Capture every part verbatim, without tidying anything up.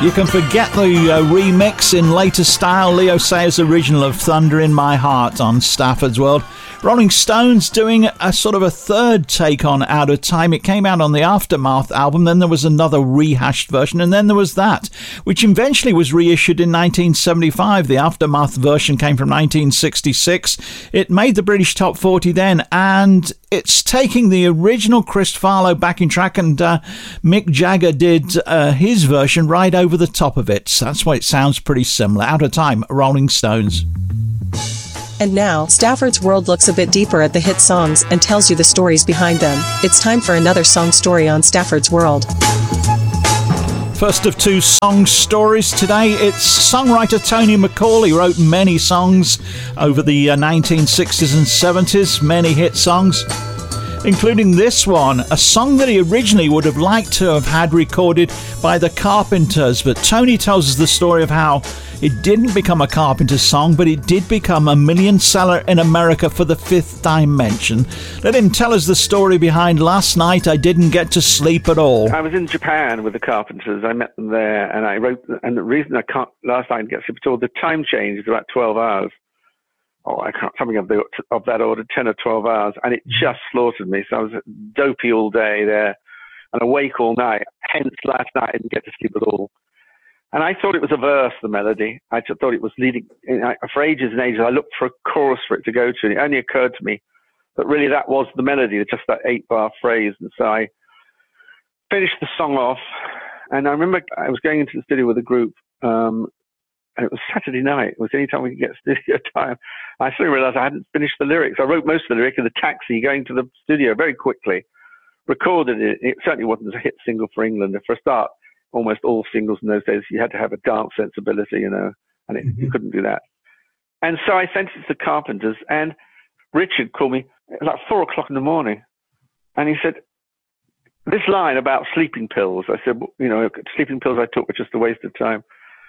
You can forget the uh, remix in later style. Leo Sayers' original of Thunder in My Heart on Stafford's World. Rolling Stones doing a sort of a third take on Out of Time. It came out on the Aftermath album, then there was another rehashed version, and then there was that, which eventually was reissued in nineteen seventy-five. The Aftermath version came from nineteen sixty-six. It made the British Top forty then, and it's taking the original Chris Farlow backing track, and uh, Mick Jagger did uh, his version right over the top of it. So that's why it sounds pretty similar. Out of Time, Rolling Stones. And now, Stafford's World looks a bit deeper at the hit songs and tells you the stories behind them. It's time for another song story on Stafford's World. First of two song stories today. It's songwriter Tony McCall. He wrote many songs over the uh, nineteen sixties and seventies, many hit songs, including this one, a song that he originally would have liked to have had recorded by the Carpenters. But Tony tells us the story of how it didn't become a Carpenters song, but it did become a million seller in America for the Fifth Dimension. Let him tell us the story behind Last Night I Didn't Get to Sleep at All. I was in Japan with the Carpenters. I met them there, and I wrote, and the reason I can't, Last Night I Didn't Get to Sleep at All, the time change is about twelve hours. Oh, I can't, something of, the, of that order, ten or twelve hours, and it just slaughtered me. So I was dopey all day there and awake all night. Hence, last night I didn't get to sleep at all. And I thought it was a verse, the melody. I just thought it was leading, for ages and ages, I looked for a chorus for it to go to, and it only occurred to me that really that was the melody, just that eight-bar phrase. And so I finished the song off, and I remember I was going into the studio with a group, um, and it was Saturday night. It was the only time we could get studio time. I suddenly realized I hadn't finished the lyrics. I wrote most of the lyrics in the taxi going to the studio very quickly, recorded it. It certainly wasn't a hit single for England. For a start, almost all singles in those days, you had to have a dance sensibility, you know, and it, mm-hmm. you couldn't do that. And so I sent it to the Carpenters, and Richard called me at like four o'clock in the morning, and he said, this line about sleeping pills. I said, well, you know, sleeping pills I took were just a waste of time.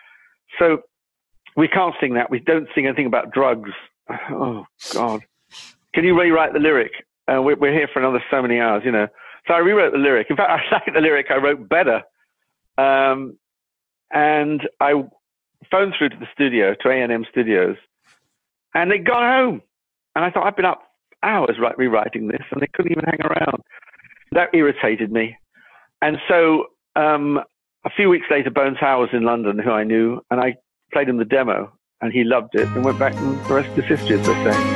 So we can't sing that. We don't sing anything about drugs. Oh, God. Can you rewrite the lyric? Uh, we're, we're here for another so many hours, you know. So I rewrote the lyric. In fact, I like the lyric I wrote better. Um, and I phoned through to the studio, to A and M Studios, and they'd gone home. And I thought, I've been up hours right, rewriting this, and they couldn't even hang around. That irritated me. And so um, a few weeks later, Bones Howe was in London, who I knew, and I played him the demo, and he loved it and went back, and the rest is history, as they say.